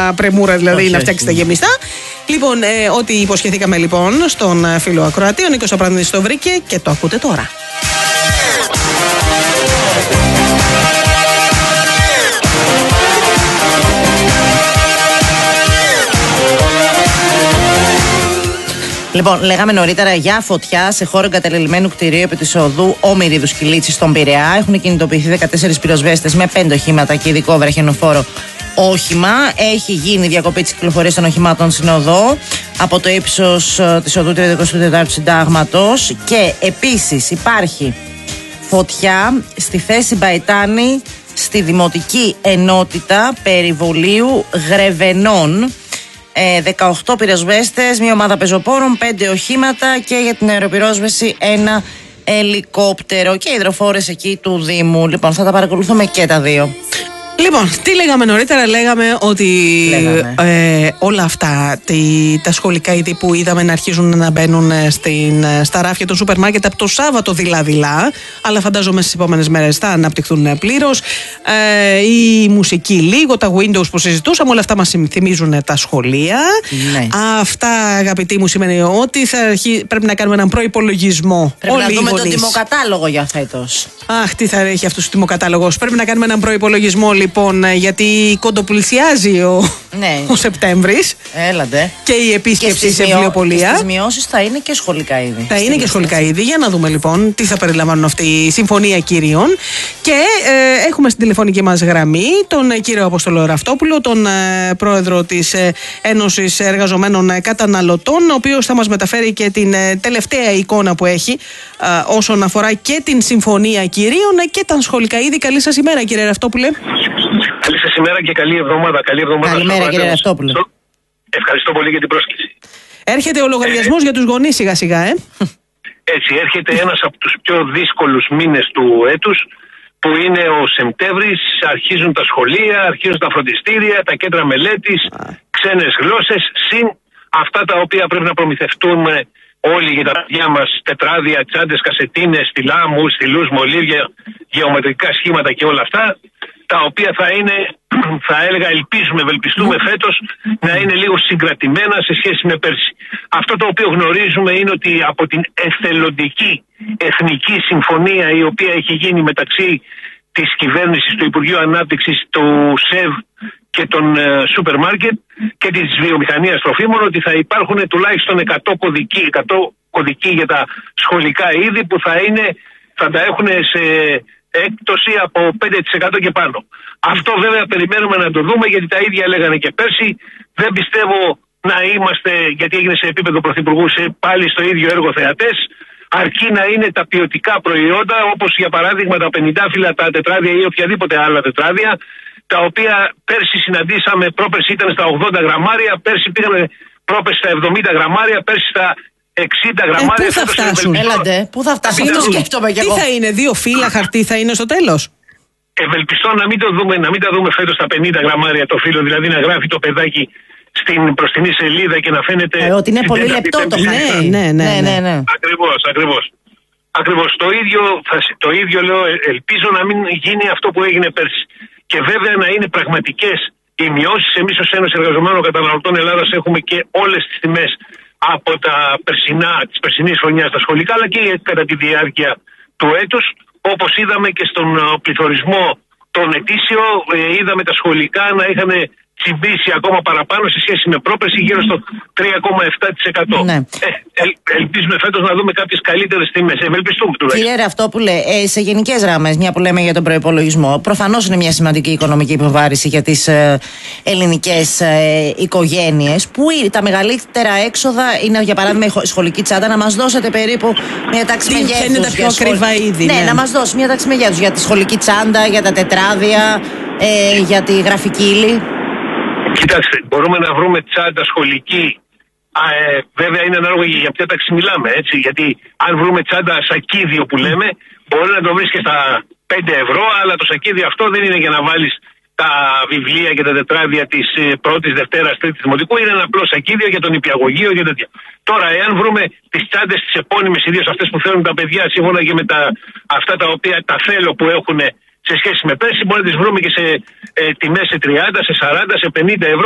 καμιά πρεμούρα δηλαδή να φτιάξει τα γεμιστά. Λοιπόν, ό,τι υποσχεθήκαμε λοιπόν στον φίλο ακροατή, ο Νίκος Απρανίδης το βρήκε και το ακούτε τώρα. Λοιπόν, λέγαμε νωρίτερα για φωτιά σε χώρο εγκαταλελειμμένου κτηρίου επί της οδού Όμηριδου Σκυλίτσης στον Πειραιά. Έχουν κινητοποιηθεί 14 πυροσβέστες με 5 οχήματα και ειδικό βραχιονοφόρο όχημα. Έχει γίνει διακοπή της κυκλοφορίας των οχημάτων στην οδό από το ύψος της οδού 34ου Συντάγματος. Και επίσης υπάρχει φωτιά στη θέση Μπαϊτάνη στη Δημοτική Ενότητα Περιβολίου Γρεβενών. 18 πυροσβέστες, μια ομάδα πεζοπόρων, 5 οχήματα και για την αεροπυρόσβεση ένα ελικόπτερο και υδροφόρες εκεί του Δήμου. Λοιπόν, θα τα παρακολουθούμε και τα δύο. Λοιπόν, τι λέγαμε νωρίτερα, λέγαμε ότι όλα αυτά τα σχολικά είδη που είδαμε να αρχίζουν να μπαίνουν στα ράφια των σούπερ μάρκετ από το Σάββατο δειλά-δειλά, αλλά φαντάζομαι στις επόμενες μέρες θα αναπτυχθούν πλήρως. Η μουσική λίγο, τα Windows που συζητούσαμε, όλα αυτά μας θυμίζουν τα σχολεία. Ναι. Αυτά, αγαπητοί μου, σημαίνει ότι πρέπει να κάνουμε έναν προϋπολογισμό. Πρέπει να δούμε τον τιμοκατάλογο για φέτος. Αχ, τι θα έχει αυτός ο τιμοκατάλογος. Πρέπει να κάνουμε έναν προϋπολογισμό, λοιπόν, γιατί κοντοπλησιάζει ο Σεπτέμβρης. Έλατε. Και η επίσκεψη σε βιβλιοπωλεία. Στις μειώσεις θα είναι και σχολικά είδη. Θα είναι και σχολικά είδη. Για να δούμε λοιπόν τι θα περιλαμβάνουν αυτή η συμφωνία κυρίων. Και έχουμε στην τηλεφωνική μας γραμμή τον κύριο Απόστολο Ραυτόπουλο, τον πρόεδρο της Ένωσης Εργαζομένων Καταναλωτών, ο οποίος θα μας μεταφέρει και την τελευταία εικόνα που έχει όσον αφορά και την συμφωνία κυρίων και τα σχολικά είδη. Καλή σας ημέρα, κύριε Ραυτόπουλε. Καλή σας ημέρα και καλή εβδομάδα. Καλημέρα, κύριε Ραυτόπουλε. Ευχαριστώ πολύ για την πρόσκληση. Έρχεται ο λογαριασμός για τους γονείς σιγά-σιγά, Έτσι, έρχεται ένας από τους πιο δύσκολους μήνες του έτους, που είναι ο Σεπτέμβρης. Αρχίζουν τα σχολεία, αρχίζουν τα φροντιστήρια, τα κέντρα μελέτης, ξένες γλώσσες, συν αυτά τα οποία πρέπει να προμηθευτούμε όλοι για τα παιδιά μας: τετράδια, τσάντες, κασετίνες, στυλά, στυλούς, μολύβια, γεωμετρικά σχήματα και όλα αυτά, τα οποία θα είναι, θα έλεγα, ευελπιστούμε φέτος να είναι λίγο συγκρατημένα σε σχέση με πέρσι. Αυτό το οποίο γνωρίζουμε είναι ότι από την εθελοντική εθνική συμφωνία η οποία έχει γίνει μεταξύ της κυβέρνησης, του Υπουργείου Ανάπτυξης, του ΣΕΒ και των σούπερ μάρκετ και της βιομηχανίας τροφίμων, ότι θα υπάρχουν τουλάχιστον 100 κωδικοί για τα σχολικά είδη που θα τα έχουν σε έκπτωση από 5% και πάνω. Αυτό βέβαια περιμένουμε να το δούμε, γιατί τα ίδια λέγανε και πέρσι. Δεν πιστεύω να είμαστε, γιατί έγινε σε επίπεδο πρωθυπουργού, πάλι στο ίδιο έργο θεατές, αρκεί να είναι τα ποιοτικά προϊόντα, όπως για παράδειγμα τα 50 τα τετράδια ή οποιαδήποτε άλλα τετράδια, τα οποία πέρσι συναντήσαμε. Πρόπερσι ήταν στα 80 γραμμάρια, πέρσι πήγαμε πρόπερσι στα 70 γραμμάρια, πέρσι στα 60 γραμμάρια. Πού θα φτάσουν? Έλατε, πού θα φτάσουν? Αυτό σκέφτομαι κι εγώ. Τι θα είναι, 2 φύλλα χαρτί θα είναι στο τέλος? Ευελπιστώ να μην τα δούμε φέτος στα 50 γραμμάρια το φύλλο, δηλαδή να γράφει το παιδάκι στην μπροστινή σελίδα και να φαίνεται ότι είναι πολύ λεπτό το χαρτί. Ναι. Ακριβώς. Το ίδιο λέω, ελπίζω να μην γίνει αυτό που έγινε πέρσι. Και βέβαια να είναι πραγματικές οι μειώσεις. Εμείς ως Ένωση Εργαζομένων Καταναλωτών Ελλάδας έχουμε και όλες τις τιμές από της περσινής χρονιάς στα σχολικά, αλλά και κατά τη διάρκεια του έτους. Όπως είδαμε και στον πληθωρισμό τον ετήσιο, είδαμε τα σχολικά να είχαν τσιμπήσει ακόμα παραπάνω σε σχέση με πρόπερση, γύρω στο 3,7%. Ναι. Ελπίζουμε φέτος να δούμε κάποιες καλύτερες τιμές. Ευελπιστούμε τουλάχιστον. Κύριε Ραυτόπουλε, σε γενικές γραμμές, μια που λέμε για τον προϋπολογισμό, προφανώς είναι μια σημαντική οικονομική υποβάρηση για τις ελληνικές οικογένειες. Πού είναι τα μεγαλύτερα έξοδα? Είναι, για παράδειγμα, η σχολική τσάντα. Να μας δώσετε περίπου μια τάξη μεγέθους. Ποια είναι τα πιο ακριβά είδη? Ναι, να μας δώσει μια τάξη μεγέθους για τη σχολική τσάντα, για τα τετράδια, για τη γραφική ύλη. Κοιτάξτε, μπορούμε να βρούμε τσάντα σχολική. Βέβαια είναι ανάλογα για ποια τάξη μιλάμε, έτσι. Γιατί αν βρούμε τσάντα σακίδιο που λέμε, μπορεί να το βρεις και στα 5 ευρώ, αλλά το σακίδιο αυτό δεν είναι για να βάλεις τα βιβλία και τα τετράδια της πρώτης, δευτέρας, τρίτης δημοτικού. Είναι ένα απλό σακίδιο για τον νηπιαγωγείο και τέτοια. Τώρα, εάν βρούμε τις τσάντες τις επώνυμες, ιδίως αυτές που θέλουν τα παιδιά, σύμφωνα και με αυτά τα οποία τα θέλω που έχουν σε σχέση με πέρσι, μπορεί να τις βρούμε και σε τιμές σε 30, σε 40, σε 50 ευρώ.